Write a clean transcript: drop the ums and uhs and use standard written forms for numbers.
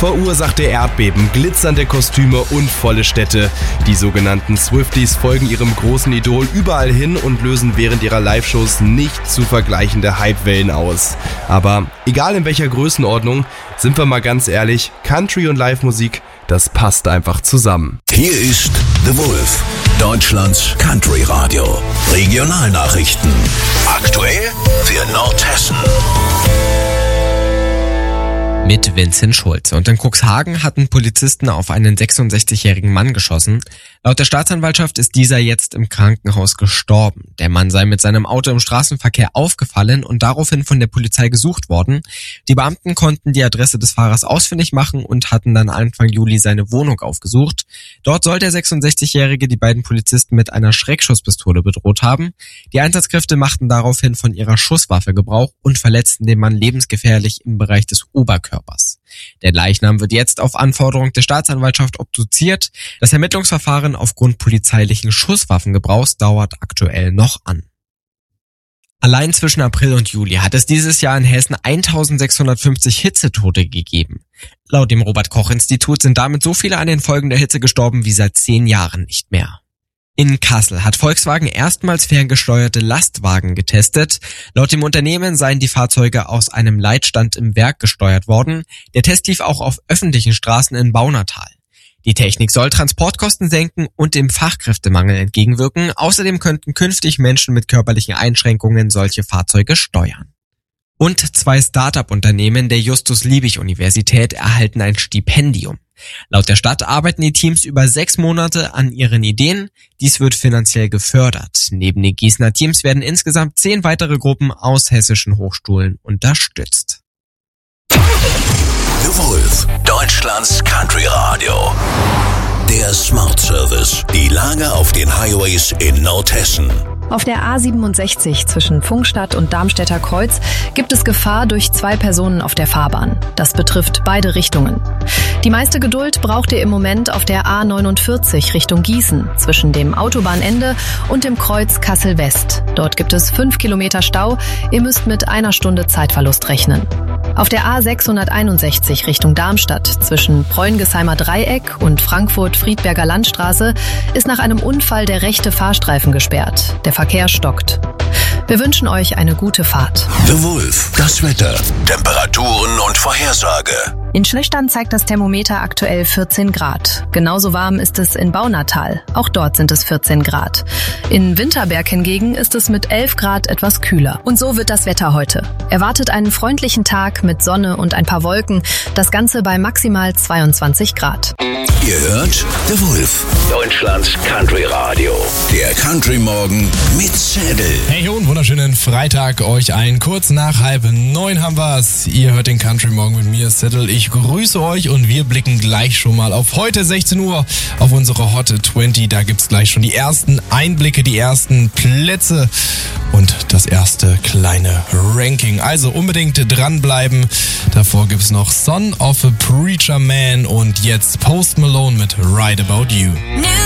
verursachte Erdbeben, glitzernde Kostüme und volle Städte. Die sogenannten Swifties folgen ihrem großen Idol überall hin und lösen während ihrer Live-Shows nicht zu vergleichende Hypewellen aus. Aber egal in welcher Größenordnung, sind wir mal ganz ehrlich, Country und Live-Musik, das passt einfach zusammen. Hier ist The Wolf, Deutschlands Country-Radio. Regionalnachrichten. Aktuell für Nordhessen. Mit Vincent Schulze. Und in Cuxhagen hatten Polizisten auf einen 66-jährigen Mann geschossen. Laut der Staatsanwaltschaft ist dieser jetzt im Krankenhaus gestorben. Der Mann sei mit seinem Auto im Straßenverkehr aufgefallen und daraufhin von der Polizei gesucht worden. Die Beamten konnten die Adresse des Fahrers ausfindig machen und hatten dann Anfang Juli seine Wohnung aufgesucht. Dort soll der 66-Jährige die beiden Polizisten mit einer Schreckschusspistole bedroht haben. Die Einsatzkräfte machten daraufhin von ihrer Schusswaffe Gebrauch und verletzten den Mann lebensgefährlich im Bereich des Oberkörpers. Der Leichnam wird jetzt auf Anforderung der Staatsanwaltschaft obduziert. Das Ermittlungsverfahren aufgrund polizeilichen Schusswaffengebrauchs dauert aktuell noch an. Allein zwischen April und Juli hat es dieses Jahr in Hessen 1650 Hitzetote gegeben. Laut dem Robert-Koch-Institut sind damit so viele an den Folgen der Hitze gestorben wie seit 10 Jahren nicht mehr. In Kassel hat Volkswagen erstmals ferngesteuerte Lastwagen getestet. Laut dem Unternehmen seien die Fahrzeuge aus einem Leitstand im Werk gesteuert worden. Der Test lief auch auf öffentlichen Straßen in Baunatal. Die Technik soll Transportkosten senken und dem Fachkräftemangel entgegenwirken. Außerdem könnten künftig Menschen mit körperlichen Einschränkungen solche Fahrzeuge steuern. Und 2 Start-up-Unternehmen der Justus-Liebig-Universität erhalten ein Stipendium. Laut der Stadt arbeiten die Teams über 6 Monate an ihren Ideen. Dies wird finanziell gefördert. Neben den Gießener Teams werden insgesamt 10 weitere Gruppen aus hessischen Hochschulen unterstützt. The Wolf, Deutschlands Country Radio. Der Smart Service. Die Lage auf den Highways in Nordhessen. Auf der A67 zwischen Pfungstadt und Darmstädter Kreuz gibt es Gefahr durch 2 Personen auf der Fahrbahn. Das betrifft beide Richtungen. Die meiste Geduld braucht ihr im Moment auf der A49 Richtung Gießen zwischen dem Autobahnende und dem Kreuz Kassel-West. Dort gibt es 5 Kilometer Stau. Ihr müsst mit 1 Stunde Zeitverlust rechnen. Auf der A661 Richtung Darmstadt zwischen Preungesheimer Dreieck und Frankfurt-Friedberger Landstraße ist nach einem Unfall der rechte Fahrstreifen gesperrt. Der Verkehr stockt. Wir wünschen euch eine gute Fahrt. The Wolf, das Wetter, Temperaturen und Vorhersage. In Schlüchtern zeigt das Thermometer aktuell 14 Grad. Genauso warm ist es in Baunatal. Auch dort sind es 14 Grad. In Winterberg hingegen ist es mit 11 Grad etwas kühler. Und so wird das Wetter heute. Erwartet einen freundlichen Tag mit Sonne und ein paar Wolken. Das Ganze bei maximal 22 Grad. Ihr hört The Wolf, Deutschlands Country Radio. Der Country Morgen mit Zettel. Hey und wunderschönen Freitag euch allen. Kurz nach 8:30 haben wir's. Ihr hört den Country Morgen mit mir, Zettel. Ich grüße euch und wir blicken gleich schon mal auf heute 16 Uhr auf unsere Hot 20. Da gibt's gleich schon die ersten Einblicke, die ersten Plätze und das erste kleine Ranking. Also unbedingt dranbleiben. Davor gibt's noch Son of a Preacher Man und jetzt Post Malone mit Right About You.